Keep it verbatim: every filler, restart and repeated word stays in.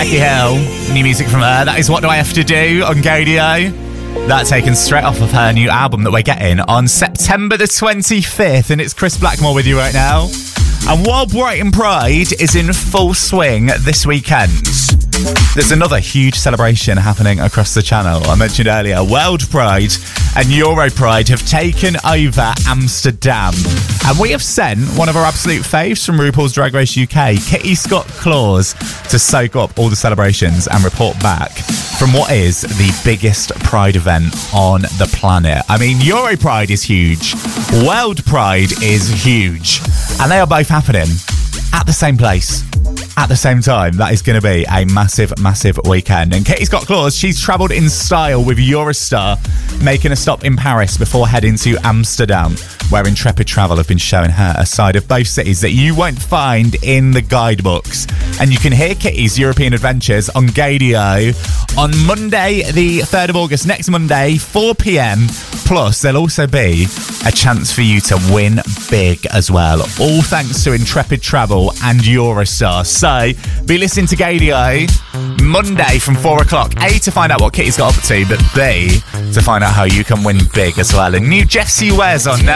Becky Hill. New music from her. That is What Do I Have to Do on Gadio. That taken straight off of her new album that we're getting on September the twenty-fifth. And it's Chris Blackmore with you right now. And while Brighton Pride is in full swing this weekend, there's another huge celebration happening across the channel. I mentioned earlier, World Pride and Euro Pride have taken over Amsterdam. And we have sent one of our absolute faves from RuPaul's Drag Race U K, Kitty Scott-Claus, to soak up all the celebrations and report back from what is the biggest Pride event on the planet. I mean, Euro Pride is huge. World Pride is huge. And they are both happening at the same place, at the same time. That is going to be a massive, massive weekend. And Kitty Scott-Claus, she's travelled in style with Eurostar, making a stop in Paris before heading to Amsterdam, where Intrepid Travel have been showing her a side of both cities that you won't find in the guidebooks. And you can hear Kitty's European adventures on Gadio on Monday, the third of August, next Monday, four p.m. Plus, there'll also be a chance for you to win big as well. All thanks to Intrepid Travel and Eurostar. So, be listening to Gadio Monday from four o'clock. A, to find out what Kitty's got up to, but B, to find out how you can win big as well. And new Jessie Ware's on now.